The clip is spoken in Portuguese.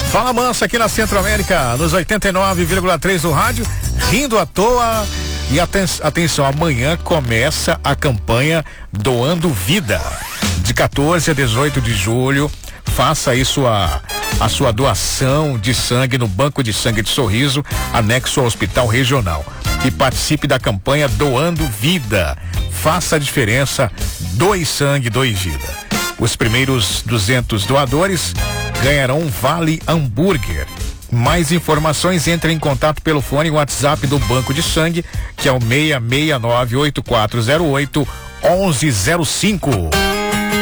Fala Mansa aqui na Centro-América, nos 89,3 do rádio, rindo à toa. E atenção, amanhã começa a campanha Doando Vida. De 14 a 18 de julho, faça aí a sua doação de sangue no Banco de Sangue de Sorriso, anexo ao Hospital Regional. E participe da campanha Doando Vida. Faça a diferença, doe sangue, doe vida. Os primeiros 200 doadores ganharão um Vale Hambúrguer. Mais informações, entre em contato pelo fone e WhatsApp do Banco de Sangue, que é o 669-8408-1105.